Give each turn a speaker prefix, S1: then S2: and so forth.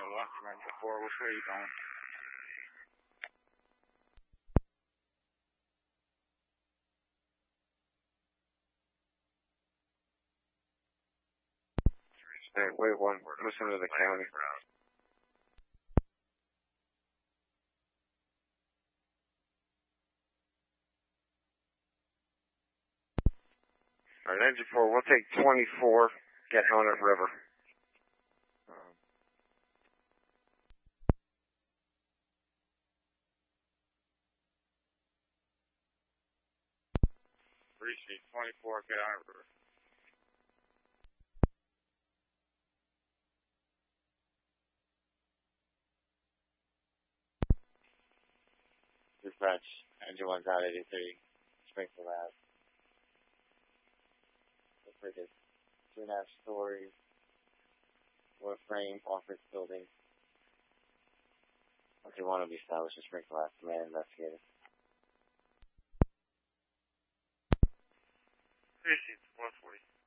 S1: 4, which way are you going?
S2: Hey, wait one. Listen to the county. Alright, engine 4, we'll take 24, get on the river.
S1: Appreciate 24, get on the river.
S2: Dispatch, engine 1's out 83, Springfield Ave. Looks like it's 2.5 stories, wood frame, office building. Engine 1 will be established in Springfield Ave, command investigator.
S1: Appreciate 140.